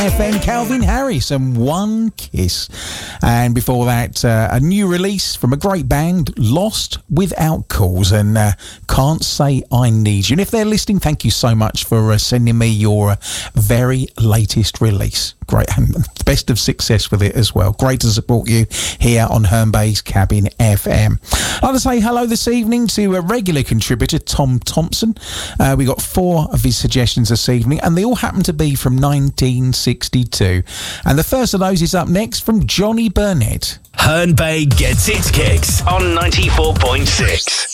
FM, Calvin Harris and One Kiss. And before that, a new release from a great band, Lost Without Cause, and Can't Say I Need You. And if they're listening, thank you so much for sending me your very latest release. Great, and best of success with it as well. Great to support you here on Herne Bay's Cabin FM. I'd like to say hello this evening to a regular contributor, Tom Thompson. We got 4 of his suggestions this evening, and they all happen to be from 1962. And the first of those is up next from Johnny Burnett. Herne Bay gets its kicks on 94.6.